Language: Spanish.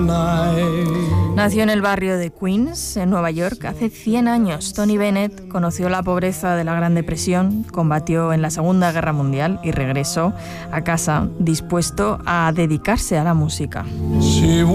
Nació en el barrio de Queens, en Nueva York, hace 100 años. Tony Bennett conoció la pobreza de la Gran Depresión, combatió en la Segunda Guerra Mundial y regresó a casa dispuesto a dedicarse a la música.